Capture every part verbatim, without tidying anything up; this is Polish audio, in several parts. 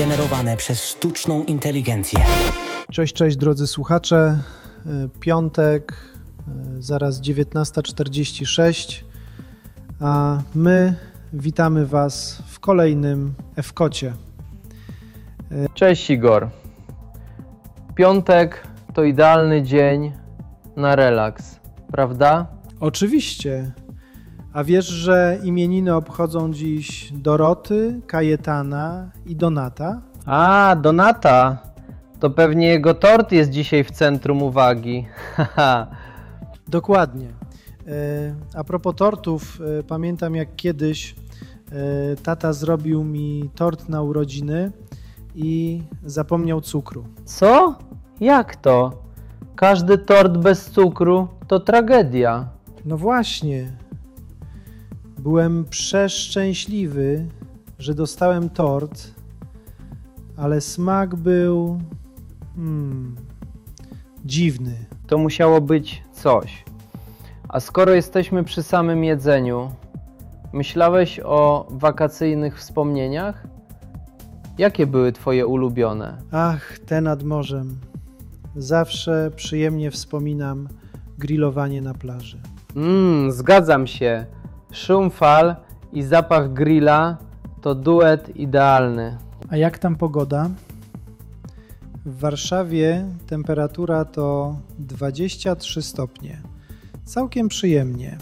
wygenerowane przez sztuczną inteligencję. Cześć, cześć drodzy słuchacze. Piątek, zaraz dziewiętnasta czterdzieści sześć, a my witamy Was w kolejnym F-kocie. Cześć Igor. Piątek to idealny dzień na relaks, prawda? Oczywiście. A wiesz, że imieniny obchodzą dziś Doroty, Kajetana i Donata? A, Donata. To pewnie jego tort jest dzisiaj w centrum uwagi. Haha. Dokładnie. A propos tortów, pamiętam jak kiedyś tata zrobił mi tort na urodziny i zapomniał cukru. Co? Jak to? Każdy tort bez cukru to tragedia. No właśnie. Byłem przeszczęśliwy, że dostałem tort, ale smak był hmm, dziwny. To musiało być coś. A skoro jesteśmy przy samym jedzeniu, myślałeś o wakacyjnych wspomnieniach? Jakie były twoje ulubione? Ach, te nad morzem. Zawsze przyjemnie wspominam grillowanie na plaży. Mmm, zgadzam się. Szum fal i zapach grilla to duet idealny. A jak tam pogoda? W Warszawie temperatura to dwadzieścia trzy stopnie. Całkiem przyjemnie.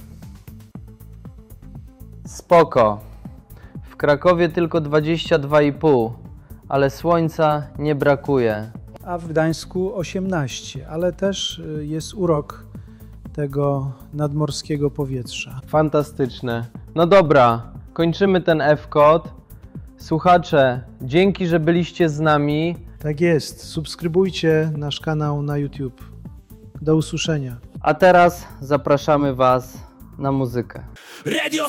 Spoko. W Krakowie tylko dwadzieścia dwa i pół, ale słońca nie brakuje. A w Gdańsku osiemnaście, ale też jest urok tego nadmorskiego powietrza. Fantastyczne. No dobra, kończymy ten F-kod. Słuchacze, dzięki, że byliście z nami. Tak jest. Subskrybujcie nasz kanał na YouTube. Do usłyszenia. A teraz zapraszamy Was na muzykę. Radio